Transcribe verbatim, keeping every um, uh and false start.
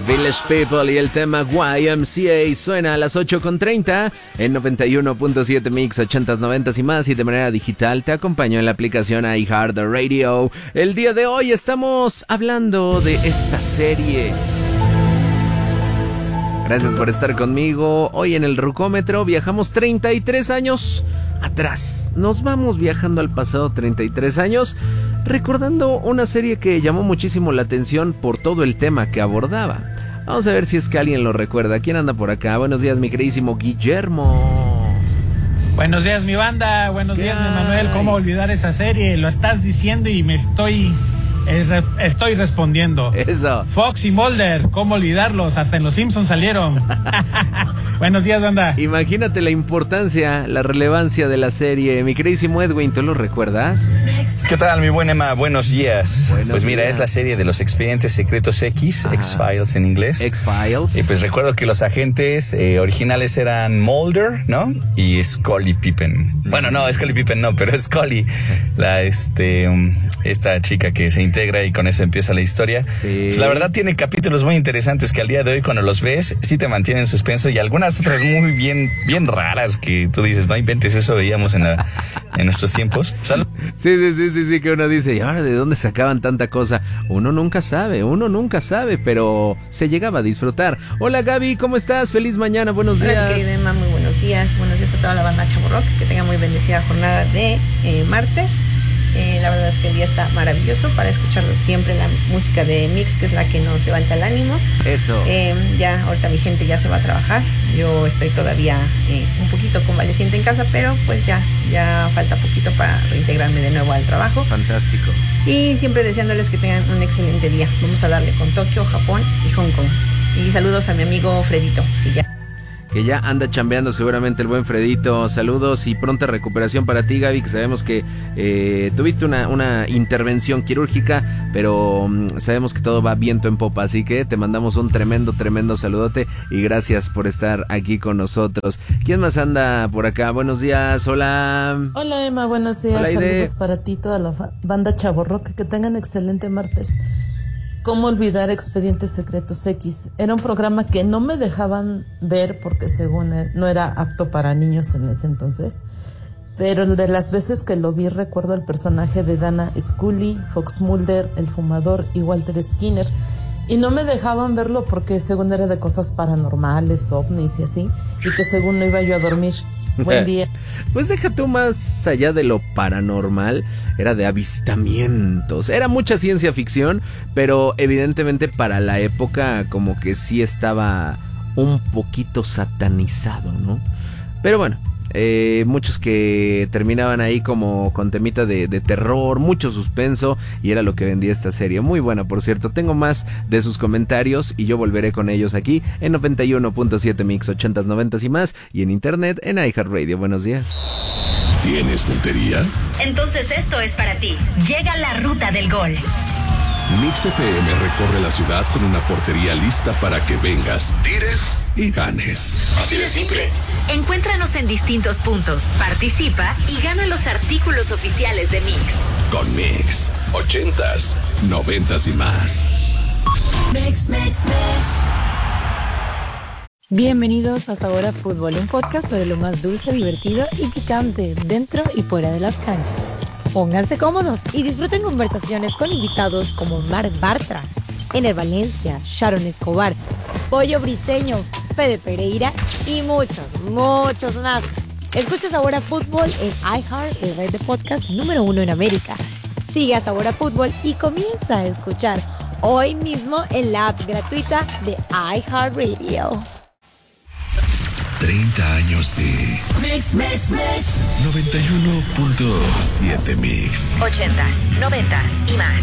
Village People y el tema Y M C A suena a las ocho con treinta en noventa y uno punto siete Mix, ochentas, noventas y más, y de manera digital te acompaño en la aplicación iHeartRadio. El día de hoy estamos hablando de esta serie. Gracias por estar conmigo. Hoy en el Rucómetro viajamos treinta y tres años atrás. Nos vamos viajando al pasado treinta y tres años, recordando una serie que llamó muchísimo la atención por todo el tema que abordaba. Vamos a ver si es que alguien lo recuerda. ¿Quién anda por acá? Buenos días, mi queridísimo Guillermo. Buenos días, mi banda. Buenos días, hay? Manuel. ¿Cómo olvidar esa serie? Lo estás diciendo y me estoy... Eh, re- estoy respondiendo. Eso. Fox y Mulder, ¿cómo olvidarlos? Hasta en Los Simpsons salieron. Buenos días, banda. Imagínate la importancia, la relevancia de la serie. Mi queridísimo Edwin, ¿tú lo recuerdas? ¿Qué tal, mi buen Emma? Buenos días. Buenos pues mira, días. es la serie de los expedientes secretos X, Ajá. X-Files en inglés. X-Files. Y pues recuerdo que los agentes eh, originales eran Mulder, ¿no? Y Scully Pippen. Bueno, no, Scully Pippen no, pero Scully, la este um, esta chica que se integra y con eso empieza la historia. Sí. Pues la verdad tiene capítulos muy interesantes que al día de hoy cuando los ves sí te mantienen en suspenso, y algunas otras muy bien bien raras que tú dices, no inventes, eso veíamos en la, en nuestros tiempos. Salud. Sí, sí, sí, sí, sí, que uno dice, ¿y ahora de dónde sacaban tanta cosa? Uno nunca sabe, uno nunca sabe, pero se llegaba a disfrutar. Hola Gaby, ¿cómo estás? Feliz mañana, buenos Hola, días. querida Emma, muy buenos días. Buenos días a toda la banda Chavo Rock. Que tengan muy bendecida jornada de eh, martes. Eh, la verdad es que el día está maravilloso para escuchar siempre la música de Mix, que es la que nos levanta el ánimo. Eso. Eh, ya ahorita mi gente ya se va a trabajar. Yo estoy todavía eh, un poquito convaleciente en casa, pero pues ya, ya falta poquito para reintegrarme de nuevo al trabajo. Fantástico. Y siempre deseándoles que tengan un excelente día. Vamos a darle con Tokio, Japón y Hong Kong. Y saludos a mi amigo Fredito, que ya... Que ya anda chambeando seguramente el buen Fredito. Saludos y pronta recuperación para ti, Gaby, que sabemos que eh, tuviste una, una intervención quirúrgica, pero um, sabemos que todo va viento en popa, así que te mandamos un tremendo, tremendo saludote y gracias por estar aquí con nosotros. ¿Quién más anda por acá? Buenos días, hola. Hola Emma, buenos días. Hola, Aide. Saludos para ti, toda la fa- banda Chavo Rock. Que tengan excelente martes. ¿Cómo olvidar Expedientes Secretos X? Era un programa que no me dejaban ver porque según él, no era apto para niños en ese entonces. Pero de las veces que lo vi recuerdo el personaje de Dana Scully, Fox Mulder, el fumador y Walter Skinner. Y no me dejaban verlo porque según era de cosas paranormales, ovnis y así. Y que según no iba yo a dormir. Buen día. Pues deja tú, más allá de lo paranormal, era de avistamientos. Era mucha ciencia ficción, pero evidentemente para la época como que sí estaba un poquito satanizado, ¿no? Pero bueno, eh, muchos que terminaban ahí como con temita de, de terror, mucho suspenso, y era lo que vendía esta serie. Muy buena, por cierto. Tengo más de sus comentarios y yo volveré con ellos aquí en noventa y uno punto siete Mix, ochentas, noventas y más, y en internet en iHeartRadio. Buenos días. ¿Tienes puntería? Entonces esto es para ti. Llega la ruta del gol. Mix F M recorre la ciudad con una portería lista para que vengas, tires y ganes. Así de simple. Encuéntranos en distintos puntos, participa y gana los artículos oficiales de Mix. Con Mix, ochentas, noventas y más. Mix, mix, mix. Bienvenidos a Sabor a Fútbol, un podcast sobre lo más dulce, divertido y picante dentro y fuera de las canchas. Pónganse cómodos y disfruten conversaciones con invitados como Marc Bartra, Ener Valencia, Sharon Escobar, Pollo Briseño, Fede Pereira y muchos, muchos más. Escucha Sabor a Fútbol en iHeart, el red de podcast número uno en América. Sigue a Sabor a Fútbol y comienza a escuchar hoy mismo en la app gratuita de iHeartRadio. treinta años de Mix, mix, mix. noventa y uno punto siete Mix. Ochentas, noventas y más.